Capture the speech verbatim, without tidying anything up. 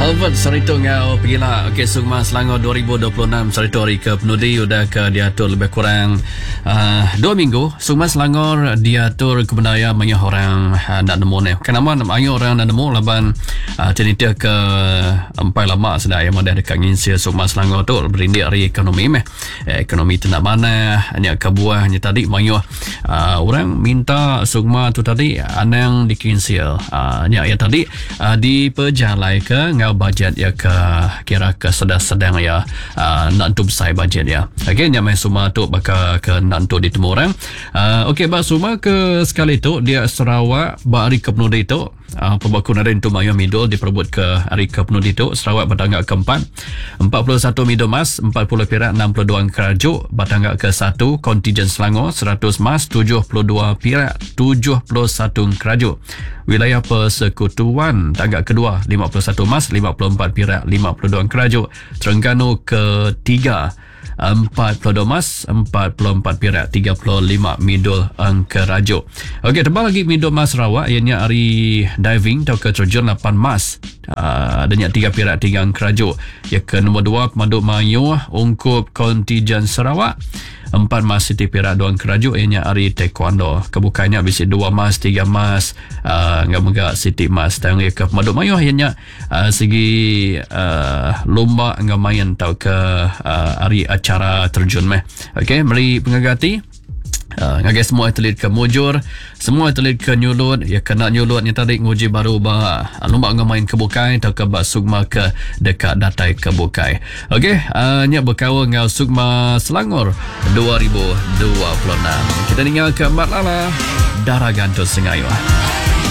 Albert Sarito ngau pergilah Okey Sukma Selangor dua ribu dua puluh enam Sarito hari ke penudi udah ke diatur lebih kurang uh, dua minggu. Sukma Selangor diatur kebudayaan banyak orang uh, nak nemu ni. Kenapa banyak orang nak nemu laban uh, cerita ke empat lama sudah yang ada dekat nginsia Sukma Selangor tu berindik hari ekonomi meh. Eh, ekonomi tu nak mana hanya kebuah hanya tadi banyak uh, orang minta Sukma tu tadi anang di kinsia uh, yang tadi uh, di perjalai ke ngau bajet ya ke kira ke sedang-sedang ya uh, nak tu besar bajet ya. Okey nyamai semua tu bakal ke nak tu ditemu orang. Uh, Okey bak semua ke sekali tu dia Sarawak ba hari ke penudi tu uh, pembaku narin tu mayu midul diperebut ke hari ke penudi tu Sarawak bertanggap keempat empat puluh satu midul mas empat puluh perak enam puluh dua kerajuk bertanggap ke satu kontijen Selangor seratus mas tujuh puluh dua perak tujuh puluh satu kerajuk. Wilayah Persekutuan tanggap kedua lima puluh satu mas lima puluh empat perak lima puluh dua kerajuk. Terengganu ketiga empat puluh dua mas empat puluh empat perak tiga puluh lima midul kerajuk. Okey tebal lagi midul mas Sarawak ianya hari diving atau ke terjun lapan mas uh, adanya tiga perak tiga kerajuk. Ya ke nombor dua Pemandu Mayu ungkup kontijen Sarawak empat mas siti perak dua kerajuk ianya hari taekwondo. Kebukanya bisi dua mas tiga mas uh, enggak-enggak siti mas dan ya ke Pemandu Mayu ianya uh, segi uh, lomba enggak main tau ke uh, hari acara terjun meh. Okey mari pengagati Uh, ngagai semua atlet ke mujur, semua atlet ke nyulut, ya kena nyulut ni tadi nguji baru ba lomba ngamain ke Bukai atau ke ba Sukma ke dekat datai ke Bukai. Okey, uh, nya berkawan dengan Sukma Selangor dua ribu dua puluh enam. Kita tinggal ke Mat Lala, Darah Gantus Sengayuh.